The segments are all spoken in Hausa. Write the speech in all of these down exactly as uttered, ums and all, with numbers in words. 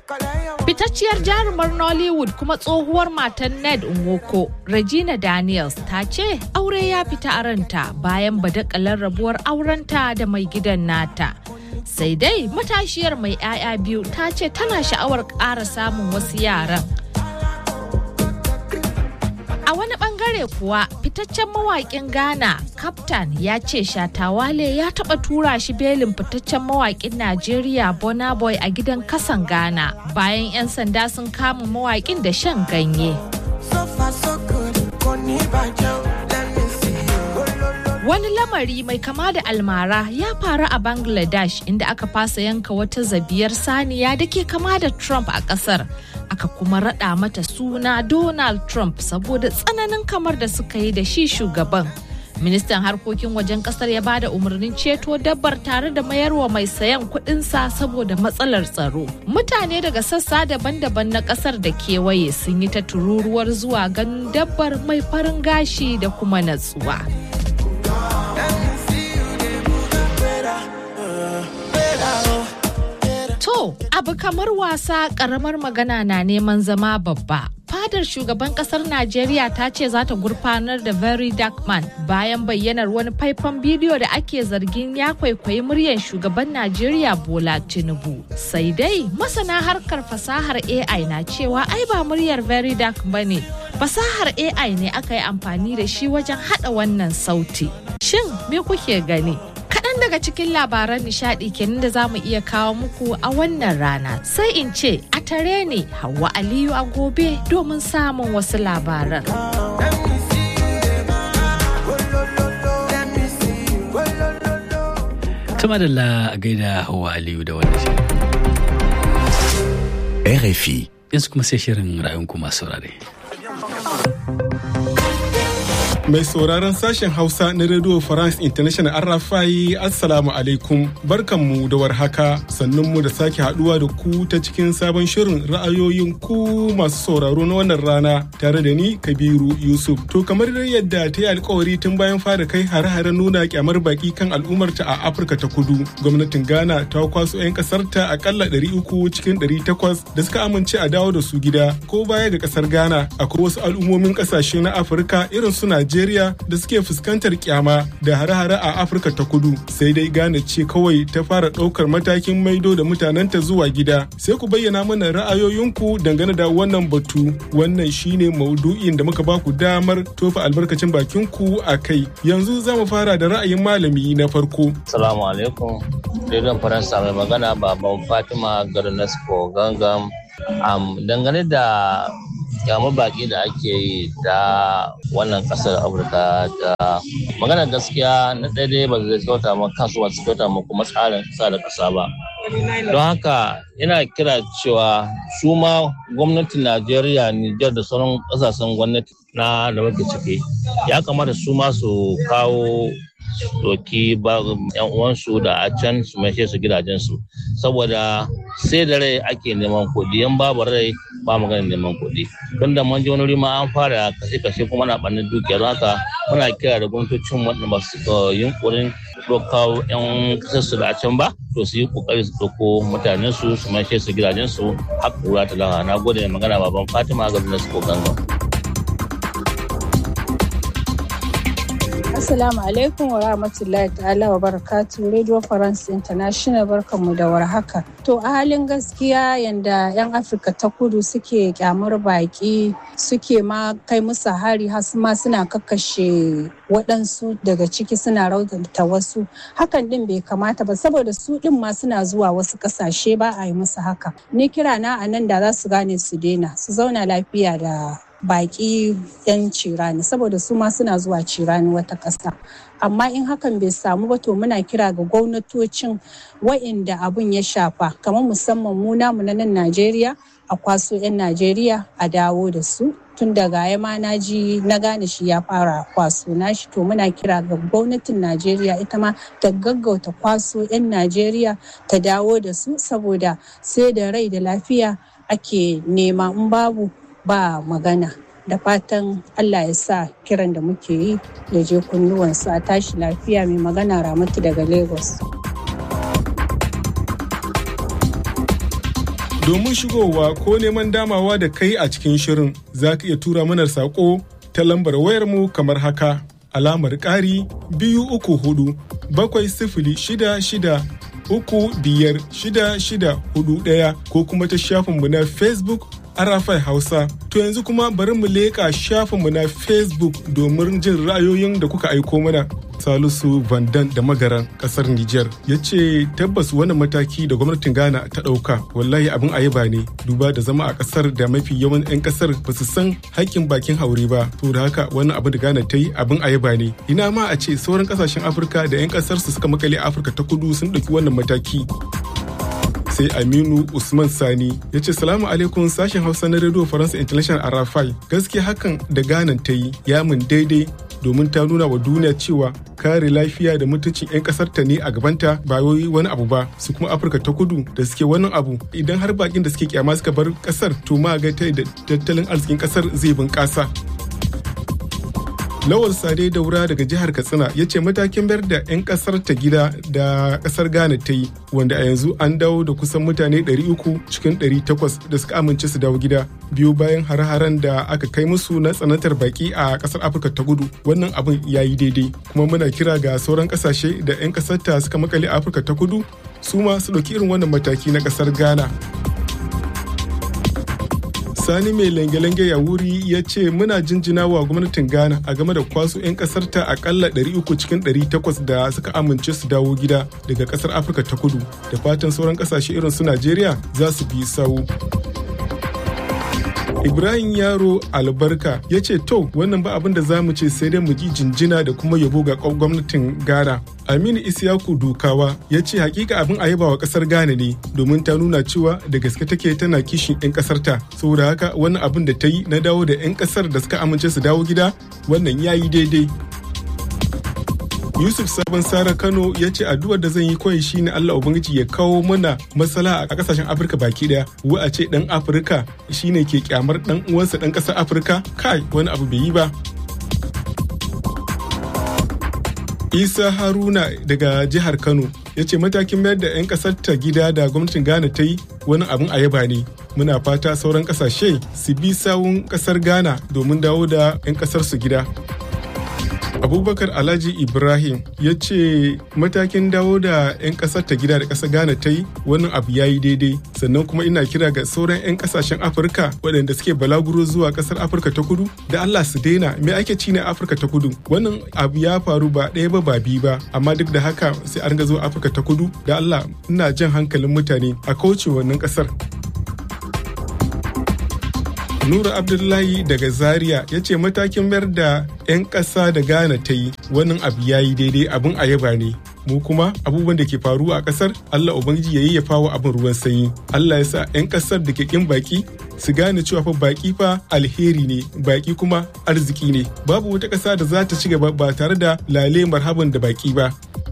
Fitacciyar jarumar Nollywood kuma tsohuwar matan Ned Nwoko, Regina Daniels, ta ce aure ya fita a ranta bayan badakalar rabuwar aurenta da mai gidan nata. Sai dai matashiyar mai 'ya'ya biyu ta ce tana sha'awar ƙara samun wasu yaran. A wani bangare kuwa fitaccen mawaƙin Ghana, Captain ya ce Shatta Wale ya taɓa tura shi belin fitaccen mawaƙin Najeriya Burna Boy a gidan kasan Ghana bayan 'yan sanda sun kama mawaƙin da shan ganye. Wani lamari mai kama da almara ya faru a Bangladesh inda aka fasa yanka wata zabiyar saniya da ke kama da Trump a ƙasar. Aka kuma raɗa mata suna Donald Trump saboda tsananin kamar da suka yi da shi shugaban. Ministan harkokin wajen kasar ya bada umarnin ceto dabbar tare da mayarwa mai sayan kuɗinsa saboda matsalar tsaro. Mutane daga sassa daban-daban na kasar da kewaye sun yi ta tururuwar zuwa ganin dabbar mai farin gashi da kuma natsuwa. To, abu kamar wasa ƙaramar magana na neman zama babba. Fadar shugaban kasar Najeriya ta ce za ta gurfanar da Very Dark Man bayan bayyanar wani faifan bidiyo da ake zargin ya kwaikwayi muryar shugaban Najeriya Bola Tinubu. Sai dai masana harkar fasahar A I na cewa ai ba muryar Very Dark bane. Fasahar A I ne aka yi amfani da shi wajen hada wannan sauti. Shin me kuke gani? Kaɗan daga cikin labaran nishaɗi kenan da za mu iya kawo muku a wannan rana. Sai in ce a tare ne Hauwa Aliyu a gobe domin samun wasu labaran. Tuma da la gaida Hauwa Aliyu da wannan shirin. R F I. Yanzu kuma sai shirin ra'ayinku masu saurare. Mai sauraron sashen Hausa na Radio France International R F I, Assalamu alaikum. Barkanmu da warhaka, sannunmu da sake haduwa da ku ta cikin sabon shirin ra'ayoyin ku masu sauraro na wannan rana tare da ni Kabiru Yusuf. To kamar yadda ta yi alkawari tun bayan fara kai hare-hare nuna kyamar baki kan al'ummarta a Afirka ta Kudu, gwamnatin Ghana ta kwaso 'yan kasarta akalla ɗari uku cikin ɗari takwas da suka amince a dawo da su gida. Ko baya ga kasar Ghana, akwai wasu al'ummomin kasashe na Afirka irin su Najeriya da suke fuskantar kyama da hare-hare a Afirka ta Kudu. Sai dai Ghana ce kawai ta fara ɗaukar matakin maido da mutanenta zuwa gida. Sai ku bayyana mana ra'ayoyinku dangane da wannan batu. Wannan shine maudu'in da muka baku damar tofa albarkacin bakinku a kai. Yanzu za mu fara da ra'ayin malami na farko. Assalamu alaikum. Rediyon Faransa mai magana baban Fatima garin Nasco Gangam. Um, dangane da kyamar baki da ake yi da wannan kasar Afirka da magana gaskiya na daidai ba zai kyauta ma kansu ba su kyauta ma kuma tsarin kasa da kasa ba. Don haka ina kira cewa su ma gwamnatin Najeriya, Nijar da sauran kasashen gwamnati na da muke ciki ya kamata su ma su kawo doki ba yan uwansu da a can su mai su gidajensu, saboda sai da rai ake neman kuɗi, yan babu rai ba magana neman kuɗi. Don da mun ji wani ma an fara kashe-kashe kuma na ɓannin dukiya, don haka muna kira da gwamnatocin waɗanda ba su yunƙurin ɗaukawo yan ƙasarsu da a can ba, to su yi ƙoƙari su ɗauko mutanen su su mai su gidajensu har ƙura ta laha. Na gode mai magana baban Fatima ga Binas Kogango. Assalamu alaikum wa rahmatullahi ta'ala wa barakatuh. Radio France International, barkanmu da warhaka. To a halin gaskiya yanda 'yan Afirka ta Kudu suke kyamar baki, suke ma kai musu hari, har ma suna kakkashe waɗansu daga ciki, suna raunata wasu. Hakan din bai kamata ba, saboda su din ma suna zuwa wasu ƙasashe ba a yi musu haka. Ni kira na a nan da za su gane su daina, su zauna lafiya da baki 'yan cirani, saboda su ma suna zuwa cirani wata ƙasa. Amma in hakan bai samu ba, to muna kira ga gwamnatocin wa'inda abun ya shafa, kamar musamman mu namu na nan Najeriya, a kwaso 'yan Najeriya a dawo da su. Tun daga ya ma na ji na gane shi ya fara kwaso nashi, to muna kira ga gwamnatin Najeriya ita ma ta gaggauta kwaso 'yan Najeriya ta dawo da su, saboda sai da rai da lafiya ake nema, in babu ba magana. Da fatan Allah ya sa kiran da muke yi ya je kunnuwansu. A tashi lafiya. Mai magana Ramatu daga Lagos. Domin shigowa ko neman damawa da kai a cikin shirin za ka iya tura mana saƙo ta lambar wayarmu kamar haka. Alamar ƙari biyu uku hudu bakwai sifili shida shida uku biyar shida shida hudu ɗaya ko kuma ta shafinmu na Facebook Arafai Hausa. To yanzu kuma bari mu leƙa shafinmu na Facebook domin jin ra'ayoyin da kuka aiko mana. Salisu Vandan da Magaran kasar Nijar ya ce tabbas wannan mataki da gwamnatin Ghana ta ɗauka wallahi abin ayaba ne duba da zama a kasar da mafi yawan 'yan kasar ba su san haƙƙin bakin haure ba. To da haka wannan abin da Ghana ta yi abin ayaba ne. Ina ma a ce sauran kasashen Afirka da 'yan kasar su suka makale Afirka ta kudu sun ɗauki wannan mataki. Sai Aminu Usman Sani ya ce salamu alaikum sashen Hausa na Radio Faransa International Arafai. Gaskiya hakan da Ghana ta yi ya mun daidai domin ta nuna wa duniya cewa kare lafiya da mutuncin 'yan kasar ta ne a gabanta ba wai wani abu ba. Su kuma Afirka ta kudu da suke wannan abu idan har bakin da suke kyama suka bar kasar to ma ga ta da tattalin arzikin kasar zai bunƙasa. Lawal Sade Daura daga jihar Katsina ya ce matakin bayar da 'yan kasar ta gida da kasar Ghana ta yi wanda a yanzu an dawo da kusan mutane ɗari uku cikin ɗari takwas da suka amince su dawo gida biyu bayan hare-haren da aka kai musu na tsanantar baki a kasar Afirka ta kudu. Wannan abin ya yi daidai kuma muna kira ga sauran kasashe da 'yan kasar ta suka makale Afirka ta kudu su ma su ɗauki irin wannan mataki na kasar Ghana. Sani mai lange-lange ya wuri ya ce muna jinjina wa gwamnatin Ghana a game da kwaso 'yan kasar ta akalla ɗari uku cikin ɗari takwas da suka amince su dawo gida daga kasar Afirka ta kudu da fatan sauran kasashe irin su Najeriya za su bi sawu. Ibrahim Yaro Albarka ya ce to wannan ba abin da za mu ce sai dai mu ji jinjina da kuma yabo ga gwamnatin Ghana. Aminu Isiyaku Dukawa ya ce hakika abin a yaba wa kasar Ghana ne domin ta nuna cewa da gaske take tana kishin 'yan kasar ta. Saboda haka wannan abin da ta yi na dawo da 'yan kasar da suka amince su dawo gida wannan ya yi daidai. Yusuf Sabon Sara Kano ya ce addu'ar da zan yi kawai shine Allah Ubangiji ya kawo mana matsala a kasashen Afirka baki daya. Wa a ce dan Afirka shine ke kyamar dan uwansa dan kasar Afirka? Kai wani abu bai yi ba. Isa Haruna daga jihar Kano ya ce matakin mayar da 'yan kasar ta gida da gwamnatin Ghana ta yi wani abin ayaba ne. Muna fata sauran kasashe su bi sawun kasar Ghana domin dawo da 'yan kasar su gida. Abubakar Alhaji Ibrahim ya ce matakin dawo da 'yan kasar ta gida da kasar Ghana ta yi wannan abu ya yi daidai, sannan kuma ina kira ga sauran 'yan kasashen Afirka waɗanda suke balaguro zuwa kasar Afirka ta kudu da Allah su daina me ake ci na Afirka ta kudu. Wannan abu ya faru ba ɗaya ba ba biyu ba, amma duk da haka sai an ga zuwa Afirka ta kudu da Allah ina jan hankalin mutane a kauce wannan kasar. Nura Abdullahi daga Zaria ya ce matakin mayar da 'yan ƙasa da Ghana ta yi wannan abu ya yi daidai abin a yaba ne. Mu kuma abubuwan da ke faruwa a ƙasar Allah Ubangiji ya yayyafa wa abin ruwan sanyi. Allah ya sa 'yan ƙasar da ke ƙin baki su gane cewa fa baki fa alheri ne, baki kuma arziki ne. Babu wata ƙasa da za ta ci gaba ba tare da lale marhaban da baki ba.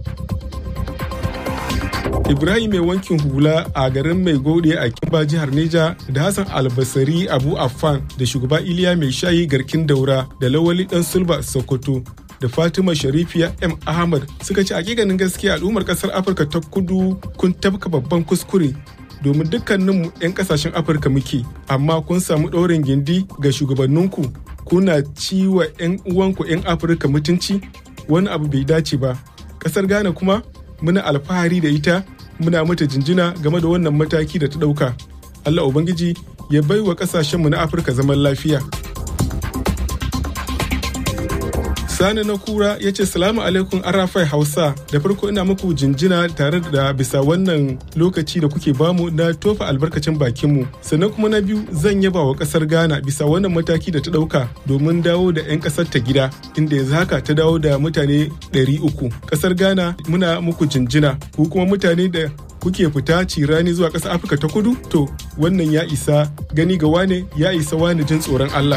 Ibrahim mai wankin hula a garin mai gode a Kimba jihar Neja da Hassan Albasari Abu Affan da shugaba Iliya mai shayi garkin daura da Lawali dan Sulba Sokoto da Fatima Sharifiya M Ahmad suka ce hakikanin gaskiya al'ummar kasar Afirka ta kudu kun tabka babban kuskure domin dukkaninmu 'yan kasashen Afirka muke amma kun samu ɗaurin gindi ga shugabanninku kuna ciwa 'yan uwanku 'yan Afirka mutunci wani abu bai dace ba. Kasar Ghana kuma muna alfahari da ita muna mata jinjina game da wannan mataki da ta ɗauka. Allah Ubangiji ya bai wa ƙasashenmu na Afirka zaman lafiya. Sani na kura ya ce salamu alaikum Arafai Hausa da farko ina muku jinjina tare da bisa wannan lokaci da kuke bamu na tofa albarkacin bakinmu. Sannan kuma na biyu zan yaba wa ƙasar Ghana bisa wannan mataki da ta ɗauka domin dawo da 'yan ƙasar ta gida inda yanzu haka ta dawo da mutane ɗari uku. Ƙasar Ghana muna muku jinjina ku kuma mutane da kuke fita cirani zuwa ƙasar Afirka ta kudu to wannan ya isa gani ga wane ya isa wani jin tsoron Allah.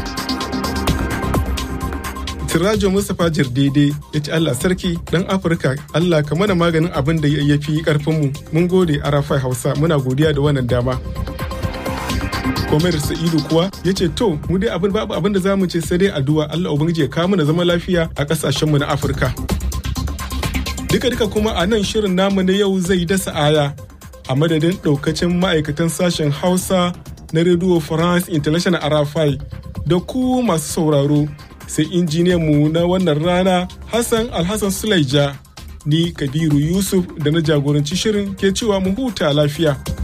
Sirajo Mustapha Jirdede ya ce Allah sarki dan Afirka Allah ka mana maganin abin da ya fi karfinmu. Mun gode Arafai Hausa muna godiya da wannan dama. Komar Sa'idu kuwa ya ce to mu dai abin babu abin da zamu ce sai dai addu'a Allah ubangiji ya kawo mana zaman lafiya a kasashenmu na Afirka. Duka duka kuma a nan shirin namu na yau zai dasa aya. a madadin ɗaukacin ma'aikatan sashen Hausa na Radio France International R F I da ku masu sauraro, sai injiniyan mu na wannan rana Hassan Alhassan Sulaija, ni Kabiru Yusuf da na jagoranci shirin ke cewa mu huta lafiya.